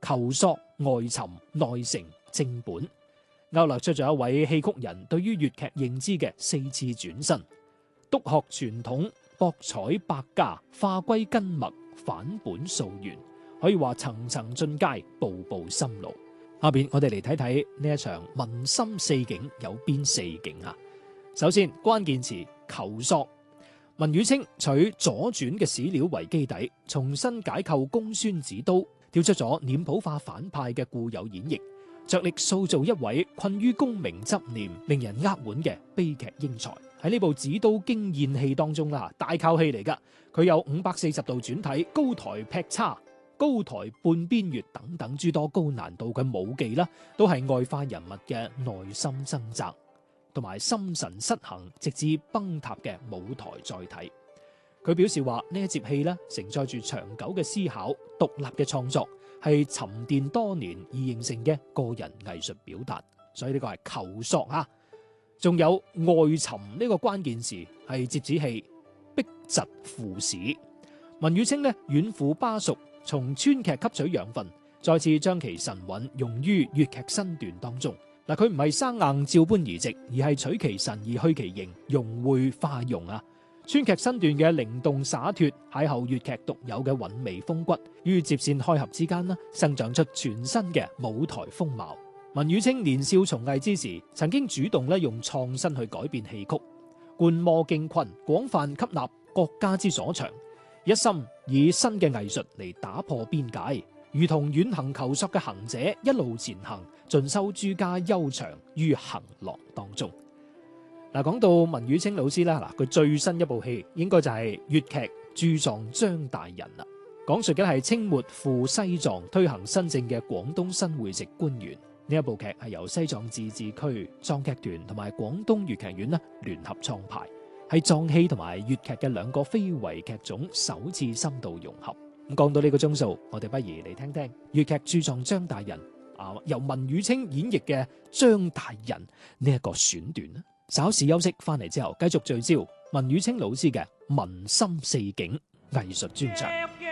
求索、外尋、內成、正本，勾勒出咗一位戲曲人對於粵劇認知嘅4次轉身，督學傳統，博採百家，化歸根脈，返本溯源，可以話層層進階，步步深入。下邊我哋嚟睇睇呢一場民心四境有邊4境啊？首先關鍵詞求索，文宇清取左傳嘅史料為基底，重新解構公孫子都，跳出咗臉譜化反派嘅固有演繹，着力塑造一位困於功名執念、令人扼腕嘅悲劇英才。喺呢部《子都驚宴戲》當中啦，大靠戲嚟噶，佢有540度轉體、高台劈叉、高台半邊月等等諸多高難度嘅武技啦，都係外化人物嘅內心掙扎，同埋心神失衡直至崩塌嘅舞台載體。佢表示話呢一節戲咧，承載住長久嘅思考、獨立嘅創作，係沉澱多年而形成嘅個人藝術表達。所以呢個係求索啊！仲有外尋呢個關鍵詞係折子戲逼疾赴史。文宇清呢遠赴巴蜀，從川劇吸取養分，再次將其神韻用於粵劇身段當中。嗱，佢唔係生硬照搬移植，而係取其神而去其形，融會化融啊！川劇身段嘅靈動灑脫，邂逅粵劇獨有嘅韻味風骨，於接線開合之間生長出全新嘅舞台風貌。文宇清年少從藝之時，曾經主動用創新去改變戲曲，觀摩京昆，廣泛吸納國家之所長，一心以新嘅藝術嚟打破邊界，如同遠行求索嘅行者，一路前行，盡收諸家悠長於行樂當中。嗱，講到文宇清老師啦，佢最新一部戲應該就係粵劇駐藏張大人啦，講述嘅係清末赴西藏推行新政嘅廣東新會籍官員。呢一部劇係由西藏自治區藏劇團同埋廣東粵劇院聯合創排，係藏戲同埋粵劇嘅2個非遺劇種首次深度融合。咁講到呢個鐘數，我哋不如嚟聽聽粵劇駐藏張大人由文宇清演繹嘅張大人呢一個選段啦。稍事休息，翻嚟之後繼續聚焦文宇清老師嘅民心四境藝術專場。